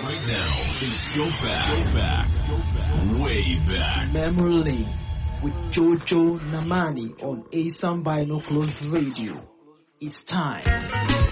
right now is Go Back, way back. Memory Lane with Jojo Namani on Asam Binoculars Radio. It's time.